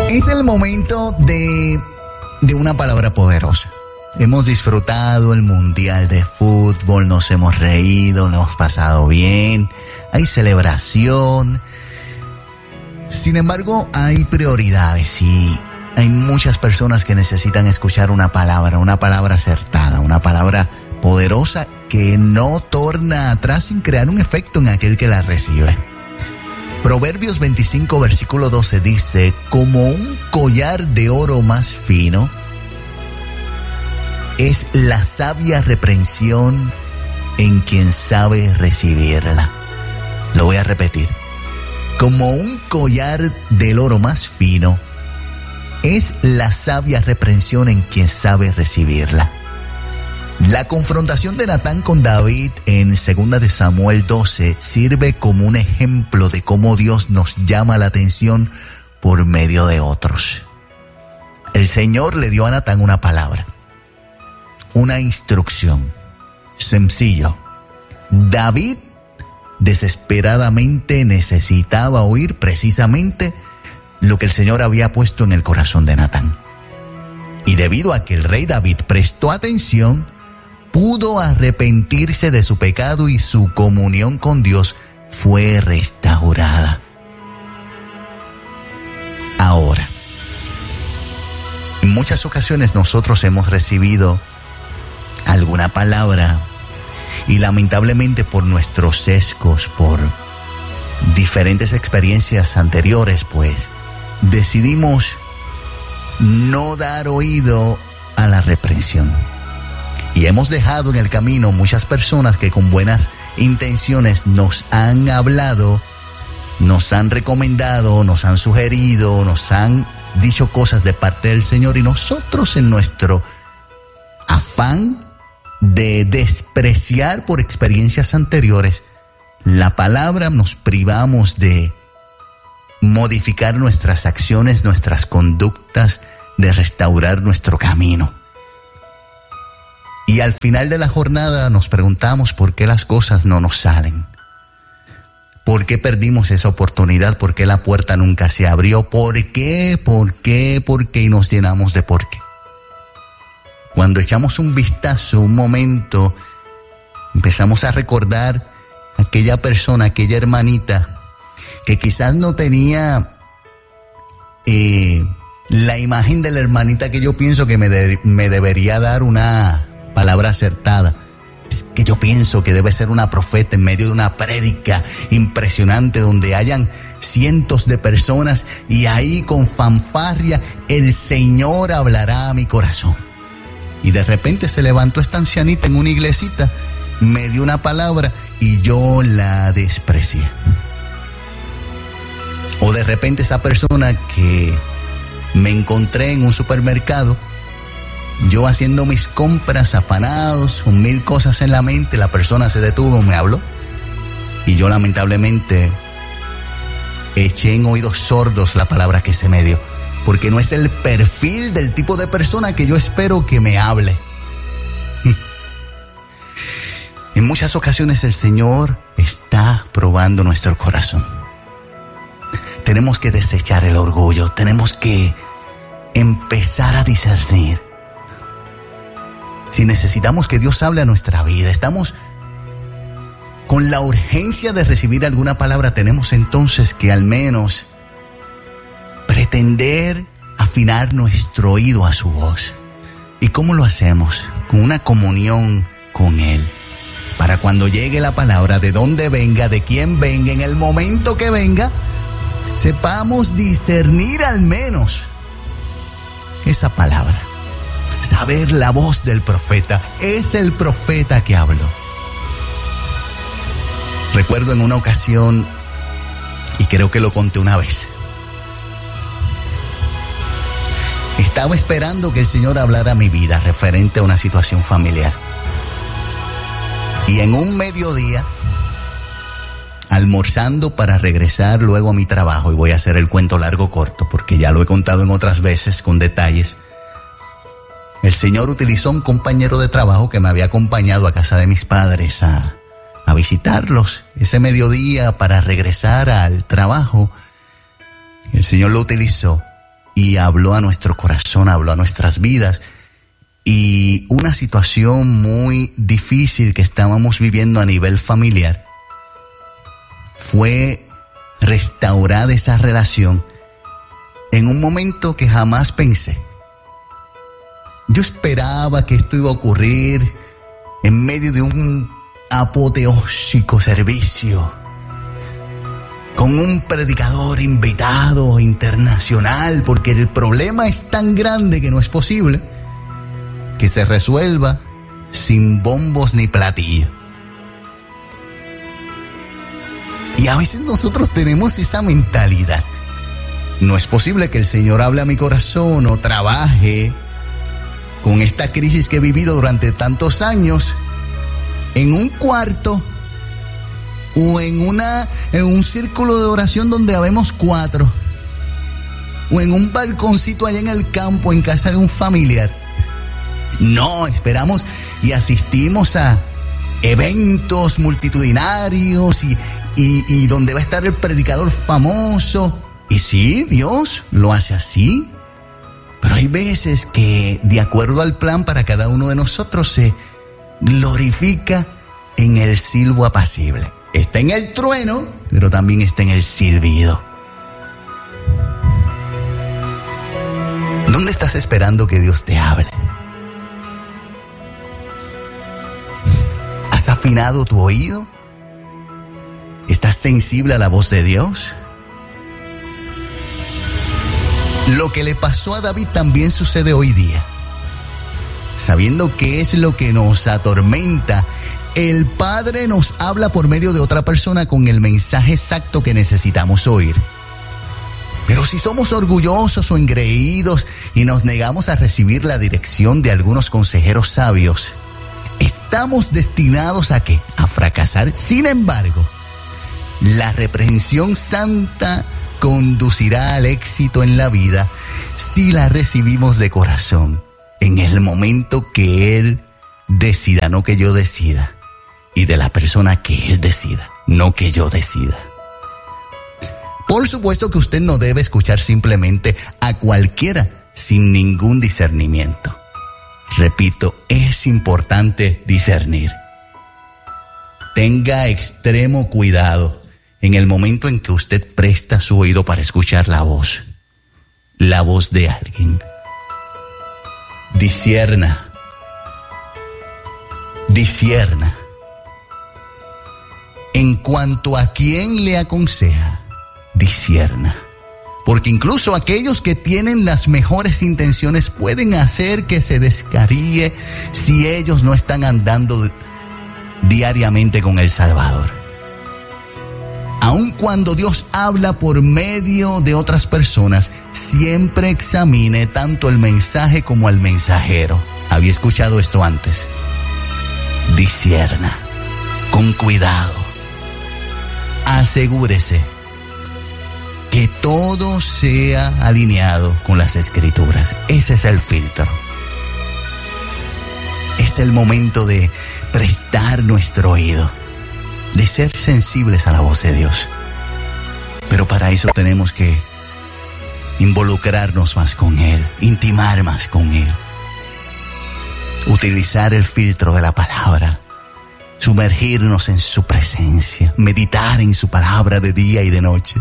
Es el momento de una palabra poderosa. Hemos disfrutado el Mundial de Fútbol, nos hemos reído, nos hemos pasado bien, hay celebración. Sin embargo, hay prioridades y hay muchas personas que necesitan escuchar una palabra acertada, una palabra poderosa que no torna atrás sin crear un efecto en aquel que la recibe. Proverbios 25, versículo 12 dice: como un collar de oro más fino es la sabia reprensión en quien sabe recibirla. Lo voy a repetir. Como un collar del oro más fino es la sabia reprensión en quien sabe recibirla. La confrontación de Natán con David en 2 de Samuel 12 sirve como un ejemplo de cómo Dios nos llama la atención por medio de otros. El Señor le dio a Natán una palabra, una instrucción, sencillo. David desesperadamente necesitaba oír precisamente lo que el Señor había puesto en el corazón de Natán. Y debido a que el rey David prestó atención, pudo arrepentirse de su pecado y su comunión con Dios fue restaurada. Ahora, en muchas ocasiones nosotros hemos recibido alguna palabra y lamentablemente por nuestros sesgos, por diferentes experiencias anteriores, pues decidimos no dar oído a la reprensión. Y hemos dejado en el camino muchas personas que con buenas intenciones nos han hablado, nos han recomendado, nos han sugerido, nos han dicho cosas de parte del Señor, y nosotros en nuestro afán de despreciar por experiencias anteriores la palabra, nos privamos de modificar nuestras acciones, nuestras conductas, de restaurar nuestro camino. Y al final de la jornada nos preguntamos por qué las cosas no nos salen. ¿Por qué perdimos esa oportunidad? ¿Por qué la puerta nunca se abrió? ¿Por qué? Y nos llenamos de por qué. Cuando echamos un vistazo, un momento, empezamos a recordar aquella persona, aquella hermanita que quizás no tenía la imagen de la hermanita que yo pienso que me debería dar una palabra acertada. Es que yo pienso que debe ser una profeta en medio de una prédica impresionante donde hayan cientos de personas y ahí con fanfarria el Señor hablará a mi corazón. Y de repente se levantó esta ancianita en una iglesita, me dio una palabra y yo la desprecié. O de repente esa persona que me encontré en un supermercado, yo haciendo mis compras, afanados, con 1000 cosas en la mente, la persona se detuvo, me habló y yo lamentablemente eché en oídos sordos la palabra que se me dio, porque no es el perfil del tipo de persona que yo espero que me hable. En muchas ocasiones el Señor está probando nuestro corazón. Tenemos que desechar el orgullo, tenemos que empezar a discernir. Si necesitamos que Dios hable a nuestra vida, estamos con la urgencia de recibir alguna palabra, tenemos entonces que al menos pretender afinar nuestro oído a su voz. ¿Y cómo lo hacemos? Con una comunión con Él. Para cuando llegue la palabra, de dónde venga, de quién venga, en el momento que venga, sepamos discernir al menos esa palabra. Saber la voz del profeta. Es el profeta que habló. Recuerdo en una ocasión, y creo que lo conté una vez, estaba esperando que el Señor hablara a mi vida referente a una situación familiar. Y en un mediodía, almorzando para regresar luego a mi trabajo, y voy a hacer el cuento largo corto porque ya lo he contado en otras veces con detalles, el Señor utilizó un compañero de trabajo que me había acompañado a casa de mis padres a visitarlos ese mediodía para regresar al trabajo. El Señor lo utilizó y habló a nuestro corazón, habló a nuestras vidas. Y una situación muy difícil que estábamos viviendo a nivel familiar fue restaurar esa relación en un momento que jamás pensé. Yo esperaba que esto iba a ocurrir en medio de un apoteósico servicio, con un predicador invitado internacional, porque el problema es tan grande que no es posible que se resuelva sin bombos ni platillos. Y a veces nosotros tenemos esa mentalidad. No es posible que el Señor hable a mi corazón o trabaje con esta crisis que he vivido durante tantos años en un cuarto o en un círculo de oración donde habemos 4, o en un balconcito allá en el campo en casa de un familiar. No, esperamos y asistimos a eventos multitudinarios y donde va a estar el predicador famoso. Y sí, Dios lo hace así. Pero hay veces que, de acuerdo al plan para cada uno de nosotros, se glorifica en el silbo apacible. Está en el trueno, pero también está en el silbido. ¿Dónde estás esperando que Dios te hable? ¿Has afinado tu oído? ¿Estás sensible a la voz de Dios? Lo que le pasó a David también sucede hoy día. Sabiendo qué es lo que nos atormenta, el Padre nos habla por medio de otra persona con el mensaje exacto que necesitamos oír. Pero si somos orgullosos o engreídos y nos negamos a recibir la dirección de algunos consejeros sabios, estamos destinados ¿a qué? A fracasar. Sin embargo, la reprensión santa conducirá al éxito en la vida si la recibimos de corazón, en el momento que Él decida, no que yo decida, y de la persona que Él decida, no que yo decida. Por supuesto que usted no debe escuchar simplemente a cualquiera sin ningún discernimiento. Repito, es importante discernir. Tenga extremo cuidado en el momento en que usted presta su oído para escuchar la voz de alguien. Discierna. En cuanto a quién le aconseja, discierna. Porque incluso aquellos que tienen las mejores intenciones pueden hacer que se descarríe si ellos no están andando diariamente con el Salvador. Aun cuando Dios habla por medio de otras personas, siempre examine tanto el mensaje como al mensajero. ¿Había escuchado esto antes? Discierna, con cuidado. Asegúrese que todo sea alineado con las Escrituras. Ese es el filtro. Es el momento de prestar nuestro oído, de ser sensibles a la voz de Dios. Pero para eso tenemos que involucrarnos más con Él, intimar más con Él, utilizar el filtro de la palabra, sumergirnos en su presencia, meditar en su palabra de día y de noche.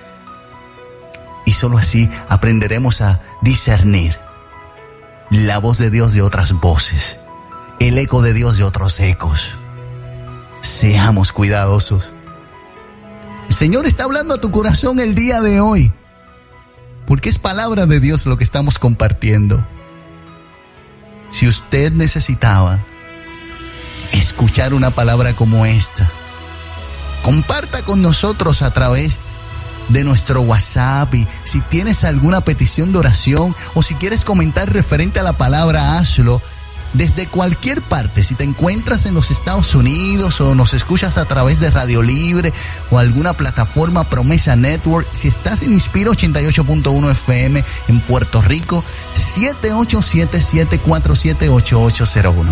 Y solo así aprenderemos a discernir la voz de Dios de otras voces, el eco de Dios de otros ecos. Seamos cuidadosos. El Señor está hablando a tu corazón el día de hoy, porque es palabra de Dios lo que estamos compartiendo. Si usted necesitaba escuchar una palabra como esta, comparta con nosotros a través de nuestro WhatsApp, y si tienes alguna petición de oración o si quieres comentar referente a la palabra, hazlo desde cualquier parte. Si te encuentras en los Estados Unidos o nos escuchas a través de Radio Libre o alguna plataforma Promesa Network, si estás en Inspiro 88.1 FM en Puerto Rico, 787-747-8801.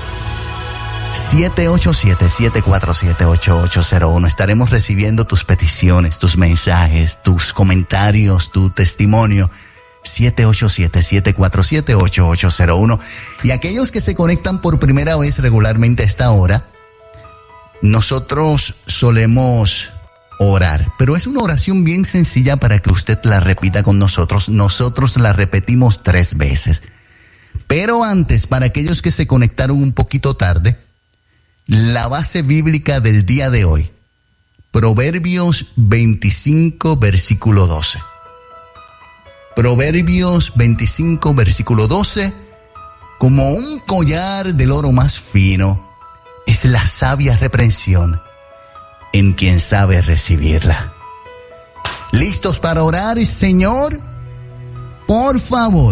787-747-8801. Estaremos recibiendo tus peticiones, tus mensajes, tus comentarios, tu testimonio 787-747-8801. Y aquellos que se conectan por primera vez regularmente a esta hora, nosotros solemos orar, pero es una oración bien sencilla para que usted la repita con nosotros. Nosotros la repetimos 3 veces. Pero antes, para aquellos que se conectaron un poquito tarde, la base bíblica del día de hoy, Proverbios 25, versículo 12. Proverbios 25, versículo 12, como un collar del oro más fino, es la sabia reprensión en quien sabe recibirla. ¿Listos para orar? Señor, por favor,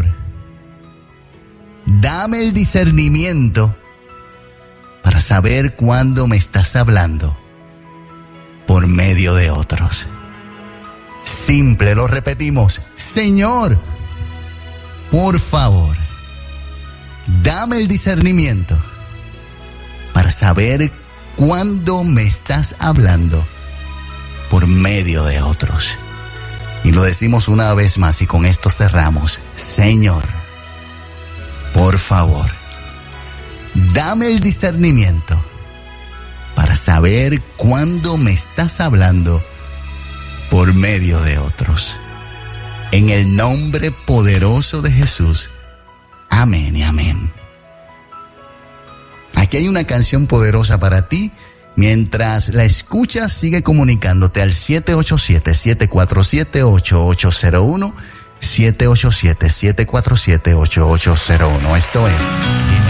dame el discernimiento para saber cuándo me estás hablando por medio de otros. Simple, lo repetimos. Señor, por favor, dame el discernimiento para saber cuándo me estás hablando por medio de otros. Y lo decimos una vez más y con esto cerramos. Señor, por favor, dame el discernimiento para saber cuándo me estás hablando por medio de otros. En el nombre poderoso de Jesús. Amén y amén. Aquí hay una canción poderosa para ti. Mientras la escuchas, sigue comunicándote al 787-747-8801, 787-747-8801. Esto es